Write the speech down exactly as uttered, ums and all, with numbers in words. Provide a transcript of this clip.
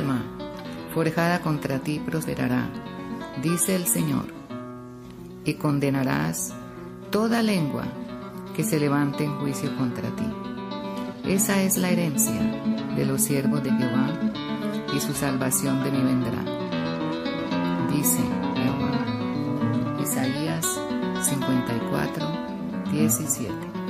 arma forjada contra ti prosperará, dice el Señor, y condenarás toda lengua que se levante en juicio contra ti. Esa es la herencia de los siervos de Jehová, y su salvación de mí vendrá, dice Jehová. Isaías cincuenta y cuatro, diecisiete.